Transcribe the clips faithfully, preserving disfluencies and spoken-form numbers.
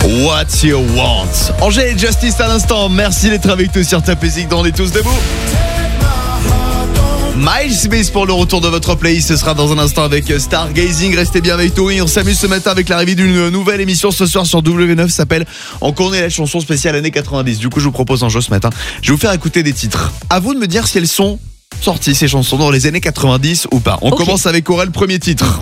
What You Want. Angèle et Justice à l'instant. Merci d'être avec nous sur Top Music dans On est tous debout. Miles Smith pour le retour de votre playlist. Ce sera dans un instant avec Stargazing. Restez bien avec nous. Et on s'amuse ce matin avec l'arrivée d'une nouvelle émission ce soir sur W neuf. S'appelle On connaît la chanson spéciale années quatre-vingt-dix. Du coup, je vous propose un jeu ce matin. Je vais vous faire écouter des titres. À vous de me dire si elles sont sorties, ces chansons, dans les années quatre-vingt-dix ou pas. On okay. commence avec Aurel, premier titre.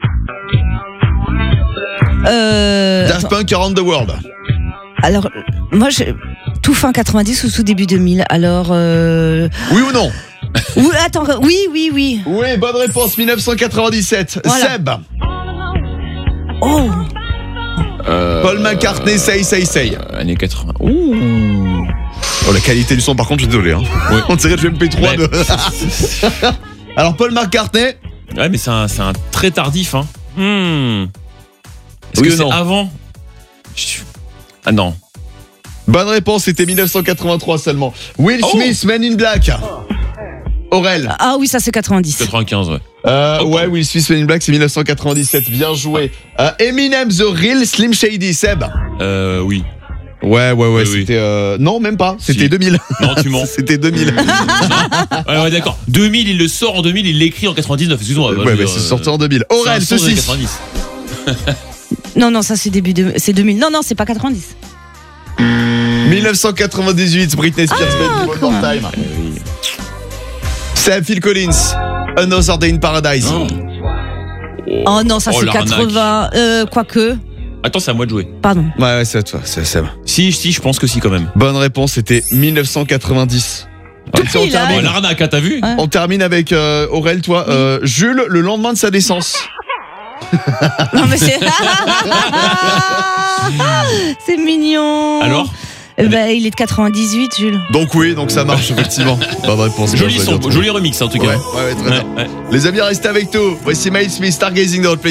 Euh... Daft Punk, Around the World. Alors, moi, je... tout fin quatre-vingt-dix ou tout début deux mille. Alors. Euh... Oui ou non? Oui, attends, oui, oui, oui. Oui, bonne réponse, dix-neuf cent quatre-vingt-dix-sept. Voilà. Seb. Oh. Euh, Paul McCartney, Say, Say, Say. Euh, années quatre-vingts. Ouh. Oh, la qualité du son, par contre, je suis désolé. Hein. Oui. On dirait du M P trois. Mais... De... Alors, Paul McCartney. Ouais, mais c'est un, c'est un très tardif. Hein. Hmm. Est-ce oui que ou c'est non avant? Ah non. Bonne réponse, c'était dix-neuf cent quatre-vingt-trois seulement. Will Smith, oh. Men in Black. Aurel. Ah oui, ça c'est quatre-vingt-dix. quatre-vingt-quinze, ouais. Euh, oh, ouais, Will Smith, Men in Black, c'est dix-neuf cent quatre-vingt-dix-sept. Bien joué. Euh, Eminem, The Real, Slim Shady, Seb. Euh, oui. Ouais, ouais, ouais, oui, c'était... oui. Euh... Non, même pas, c'était si. deux mille. Non, tu mens. C'était deux mille. Ouais, ouais, d'accord. deux mille, il le sort en deux mille, il l'écrit en quatre-vingt-dix-neuf, excuse-moi. Ouais, mais c'est sorti en deux mille. Aurel, ceci. quatre-vingt-dix. Non, non, ça c'est début de... c'est deux mille. Non, non, c'est pas quatre-vingt-dix. dix-neuf cent quatre-vingt-dix-huit, Britney Spears, ah, Baby One More Time. Seb, Phil Collins, Another Day in Paradise. Oh, oh non, ça oh, c'est quatre-vingts. Euh, quoique. Attends, c'est à moi de jouer. Pardon. Ouais, ouais, c'est à toi, c'est Seb. Si, si, je pense que si quand même. Bonne réponse, c'était dix-neuf cent quatre-vingt-dix. Depuis on termine, oh, l'arnaque, t'as vu? Ouais. On termine avec euh, Aurel, toi. Oui. Euh, Jules, le lendemain de sa naissance. Non mais c'est... c'est mignon. Alors? Bah, il est de quatre-vingt-dix-huit, Jules. Donc oui, donc ça marche effectivement. Bonne réponse. Joli son, joli remix en tout cas. Ouais, ouais, ouais, très ouais, bien. Ouais. Les amis, restez avec nous. Voici Miles Smith, Stargazing dans le play.